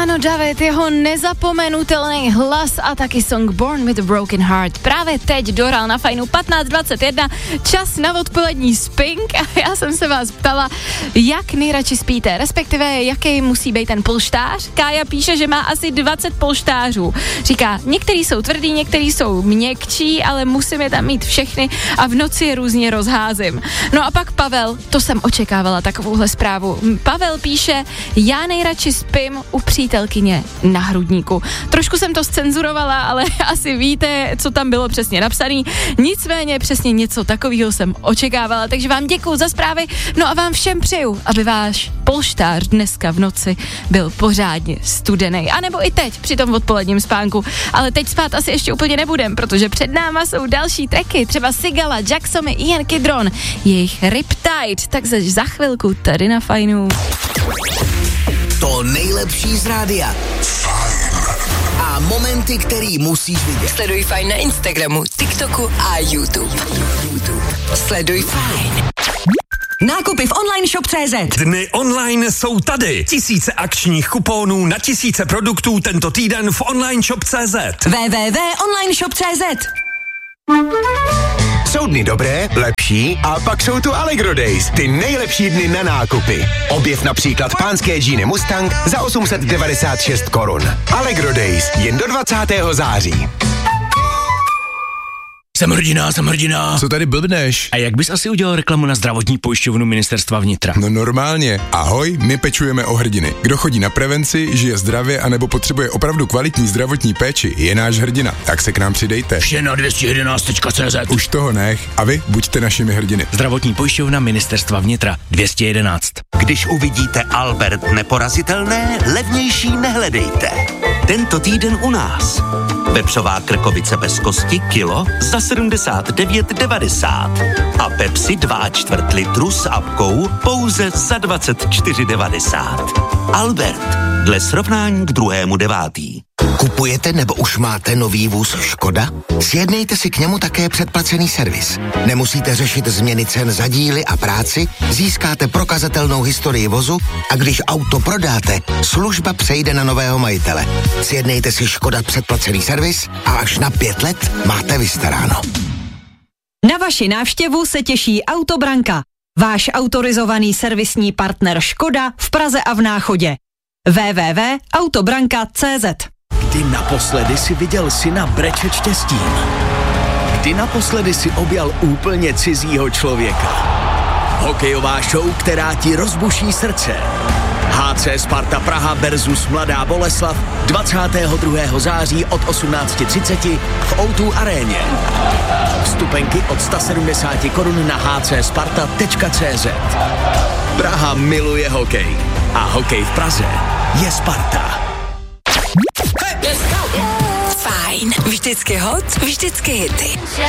Ano, David, jeho nezapomenutelný hlas a taky song Born with a Broken Heart. Právě teď dohrál na Fajnu 15:21, čas na odpolední spink a já jsem se vás ptala, jak nejradši spíte, respektive jaký musí být ten polštář. Kája píše, že má asi 20 polštářů. Říká, některý jsou tvrdý, některý jsou měkčí, ale musím je tam mít všechny a v noci je různě rozházím. No a pak Pavel, to jsem očekávala takovouhle zprávu. Pavel píše, já nejradši spím u přítelkyně na hrudníku. Trošku jsem to zcenzurovala, ale asi víte, co tam bylo přesně napsané. Nicméně přesně něco takového jsem očekávala, takže vám děkuju za zprávy, no a vám všem přeju, aby váš polštář dneska v noci byl pořádně studený. A nebo i teď při tom odpoledním spánku. Ale teď spát asi ještě úplně nebudem, protože před náma jsou další tracky, třeba Sigala, Jackson, Ian Kidron, jejich Riptide, tak za chvilku tady na Fajnu. To nejlepší z rádia. A momenty, který musíš vidět. Sleduj Fajn na Instagramu, TikToku a YouTube. Sleduj Fajn. Nákupy v online shop.cz. Dny online jsou tady. Tisíce akčních kuponů na tisíce produktů tento týden v online shop.cz. www.onlineshop.cz. Jsou dny dobré, lepší a pak jsou tu Allegro Days, ty nejlepší dny na nákupy. Objev například pánské džíny Mustang za 896 korun. Allegro Days, jen do 20. září. Jsem hrdina. Co tady blbneš? A jak bys asi udělal reklamu na zdravotní pojišťovnu Ministerstva vnitra? No normálně. Ahoj, my pečujeme o hrdiny. Kdo chodí na prevenci, žije zdravě anebo potřebuje opravdu kvalitní zdravotní péči, je náš hrdina. Tak se k nám přidejte. Vše na 211.cz. Už toho nech. A vy buďte našimi hrdiny. Zdravotní pojišťovna Ministerstva vnitra 211. Když uvidíte Albert neporazitelné, levnější nehledejte. Tento týden u nás. Vepřová krkovice bez kosti kilo za 79,90 a Pepsi 2,4 litru s apkou pouze za 24,90. Albert, dle srovnání k 2.9. Kupujete nebo už máte nový vůz Škoda? Sjednejte si k němu také předplacený servis. Nemusíte řešit změny cen za díly a práci, získáte prokazatelnou historii vozu a když auto prodáte, služba přejde na nového majitele. Sjednejte si Škoda předplacený servis a až na 5 let máte vystaráno. Na vaši návštěvu se těší Autobranka, váš autorizovaný servisní partner Škoda v Praze a v Náchodě. www.autobranka.cz. Kdy naposledy si viděl syna brečet štěstím? Kdy naposledy si objal úplně cizího člověka? Hokejová show, která ti rozbuší srdce. HC Sparta Praha versus Mladá Boleslav 22. září od 18:30 v O2 aréně. Vstupenky od 170 korun na hcsparta.cz. Praha miluje hokej a hokej v Praze je Sparta. Fajn, vždycky hot, vždycky hity.